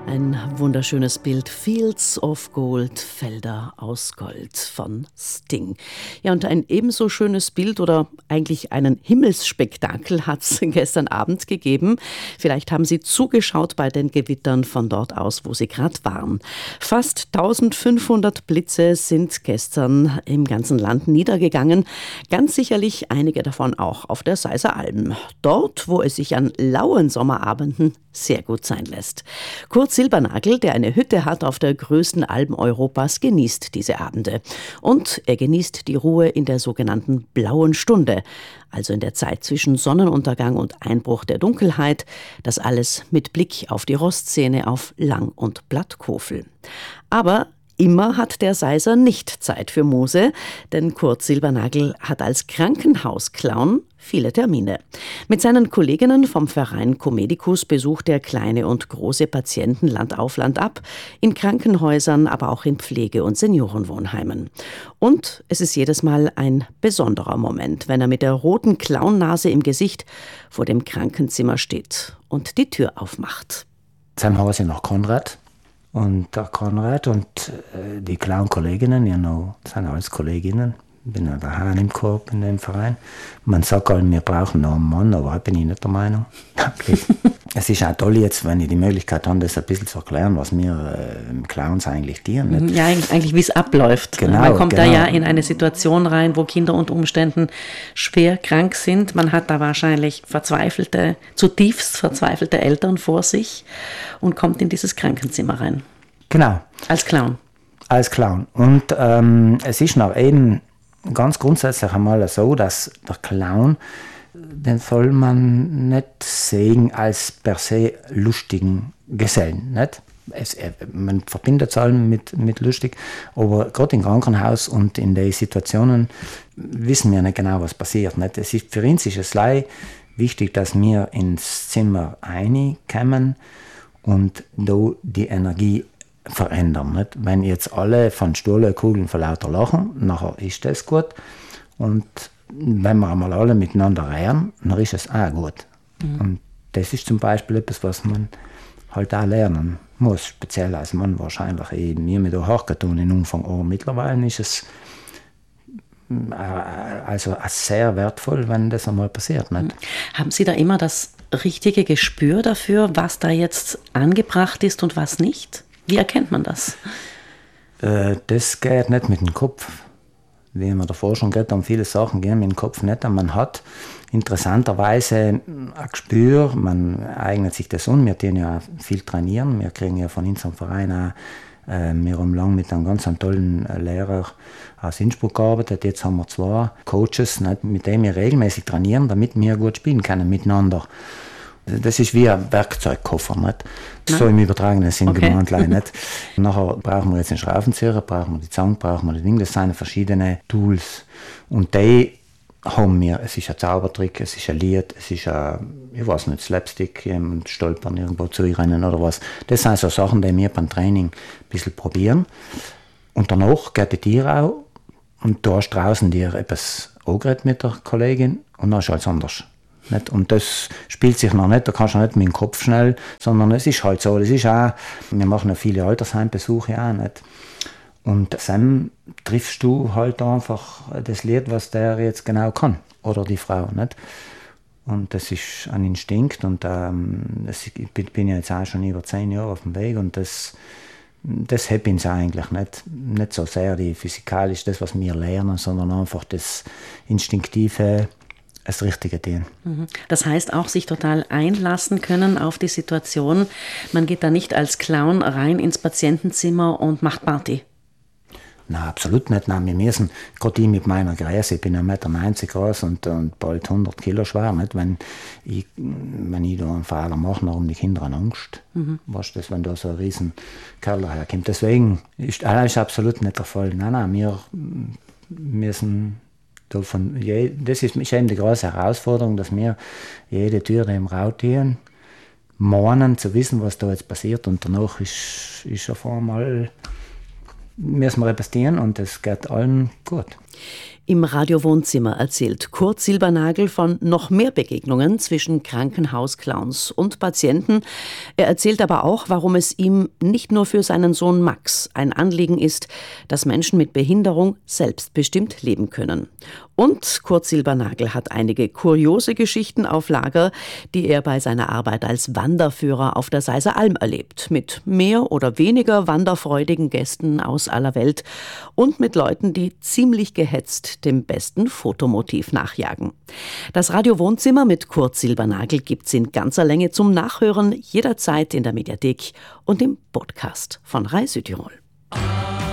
Ein wunderschönes Bild, Fields of Gold, Felder aus Gold von Sting. Ja, und ein ebenso schönes Bild oder eigentlich einen Himmelsspektakel hat es gestern Abend gegeben. Vielleicht haben Sie zugeschaut bei den Gewittern von dort aus, wo Sie gerade waren. Fast 1500 Blitze sind gestern im ganzen Land niedergegangen. Ganz sicherlich einige davon auch auf der Seiser Alm. Dort, wo es sich an lauen Sommerabenden sehr gut sein lässt. Kurt Silbernagel, der eine Hütte hat auf der größten Alm Europas, genießt diese Abende. Und er genießt die Ruhe in der sogenannten blauen Stunde, also in der Zeit zwischen Sonnenuntergang und Einbruch der Dunkelheit. Das alles mit Blick auf die Rostzähne auf Lang- und Blattkofel. Aber immer hat der Seiser nicht Zeit für Muse, denn Kurt Silbernagel hat als Krankenhausclown viele Termine. Mit seinen Kolleginnen vom Verein Comedicus besucht er kleine und große Patienten Land auf Land ab, in Krankenhäusern, aber auch in Pflege- und Seniorenwohnheimen. Und es ist jedes Mal ein besonderer Moment, wenn er mit der roten Clownnase im Gesicht vor dem Krankenzimmer steht und die Tür aufmacht. Zum Haus noch Konrad. Und der Konrad und die Clown-Kolleginnen, sind alles Kolleginnen. Ich bin ja der Hahn im Korb in dem Verein. Man sagt alle, wir brauchen noch einen Mann, aber bin ich nicht der Meinung. Es ist auch toll jetzt, wenn ich die Möglichkeit habe, das ein bisschen zu erklären, was wir Clowns eigentlich dienen. Ja, eigentlich wie es abläuft. Genau, man kommt da ja in eine Situation rein, wo Kinder unter Umständen schwer krank sind. Man hat da wahrscheinlich zutiefst verzweifelte Eltern vor sich und kommt in dieses Krankenzimmer rein. Genau. Als Clown. Als Clown. Und es ist nach eben ganz grundsätzlich einmal so, dass der Clown, den soll man nicht sehen als per se lustigen Gesellen. Nicht? Man verbindet es allem mit lustig, aber gerade im Krankenhaus und in den Situationen wissen wir nicht genau, was passiert. Nicht? Für uns ist es wichtig, dass wir ins Zimmer reinkommen und da die Energie verändern. Nicht? Wenn jetzt alle von Stuhlkugeln vor lauter lachen, nachher ist das gut. Und wenn wir einmal alle miteinander reden, dann ist es auch gut. Mhm. Und das ist zum Beispiel etwas, was man halt auch lernen muss, speziell als Mann wahrscheinlich. Mir mit der Haarkarton in Umfang, aber mittlerweile ist es also sehr wertvoll, wenn das einmal passiert. Nicht? Haben Sie da immer das richtige Gespür dafür, was da jetzt angebracht ist und was nicht? Wie erkennt man das? Das geht nicht mit dem Kopf. Wie wir davor schon gesagt haben, viele Sachen gehen mit dem Kopf nicht. Man hat interessanterweise ein Gespür, man eignet sich das an. Wir tun ja viel trainieren. Wir kriegen ja von unserem Verein auch, wir haben lange mit einem ganz tollen Lehrer aus Innsbruck gearbeitet. Jetzt haben wir 2 Coaches, mit denen wir regelmäßig trainieren, damit wir gut spielen können miteinander. Das ist wie ein Werkzeugkoffer, nicht? So im übertragenen Sinn gemeint. Nicht? Nachher brauchen wir jetzt einen Schraubenzieher, brauchen wir die Zange, brauchen wir das Ding. Das sind verschiedene Tools. Und die haben wir. Es ist ein Zaubertrick, es ist ein Lied, es ist ein, Slapstick, jemand stolpern, irgendwo zurennen oder was. Das sind so Sachen, die wir beim Training ein bisschen probieren. Und danach geht die Tür auch und da hast draußen dir etwas angeredet mit der Kollegin und dann ist alles anders. Nicht? Und das spielt sich noch nicht, da kannst du nicht mit dem Kopf schnell, sondern es ist halt so, das ist auch, wir machen ja viele Altersheimbesuche auch nicht. Und dann triffst du halt einfach das Lied, was der jetzt genau kann, oder die Frau. Nicht? Und das ist ein Instinkt und ich bin ja jetzt auch schon über 10 Jahre auf dem Weg und das hat uns eigentlich nicht so sehr die physikalisch das, was wir lernen, sondern einfach das Instinktive, das Richtige tun. Das heißt auch, sich total einlassen können auf die Situation. Man geht da nicht als Clown rein ins Patientenzimmer und macht Party. Nein, absolut nicht. Nein, wir müssen, gerade ich mit meiner Größe, ich bin 1,90 Meter groß und bald 100 Kilo schwer. Nicht? Wenn ich da einen Fehler mache, dann haben die Kinder eine Angst. Weißt du, wenn da so ein riesen Kerl herkommt. Deswegen ist absolut nicht der Fall. Nein, wir müssen das ist eben die große Herausforderung, dass wir jede Tür im Rautieren meinen zu wissen, was da jetzt passiert und danach ist auf einmal müssen wir repräsentieren und es geht allen gut. Im Radio-Wohnzimmer erzählt Kurt Silbernagel von noch mehr Begegnungen zwischen Krankenhausclowns und Patienten. Er erzählt aber auch, warum es ihm nicht nur für seinen Sohn Max ein Anliegen ist, dass Menschen mit Behinderung selbstbestimmt leben können. Und Kurt Silbernagel hat einige kuriose Geschichten auf Lager, die er bei seiner Arbeit als Wanderführer auf der Seiser Alm erlebt. Mit mehr oder weniger wanderfreudigen Gästen aus aller Welt und mit Leuten, die ziemlich gehetzt dem besten Fotomotiv nachjagen. Das Radio-Wohnzimmer mit Kurt Silbernagel gibt's in ganzer Länge zum Nachhören jederzeit in der Mediathek und im Podcast von Rai Südtirol.